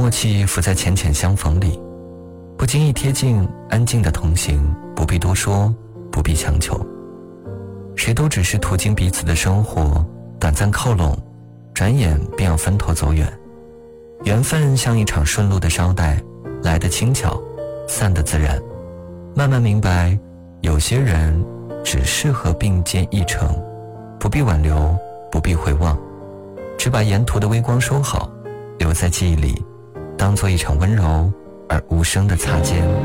默契浮在浅浅相逢里，不经意贴近，安静的同行，不必多说，不必强求。谁都只是途经彼此的生活，短暂靠拢，转眼便要分头走远。缘分像一场顺路的捎带，来得轻巧，散得自然。慢慢明白，有些人只适合并肩一程，不必挽留，不必回望，只把沿途的微光收好，留在记忆里，当作一场温柔而无声的擦肩。